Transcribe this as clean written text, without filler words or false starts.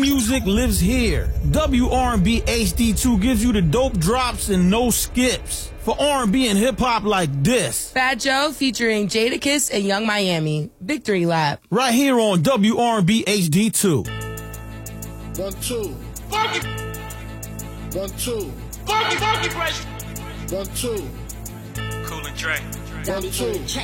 music lives here. WR&B HD2 gives you the dope drops and no skips. For R&B and hip-hop like this. Fat Joe featuring Jadakiss and Young Miami. Victory Lap. Right here on WR&B HD2. 1, 2. Funky. 1, 2. Funky fresh. 1, 2. Cool and Dre. 1, 2. Check.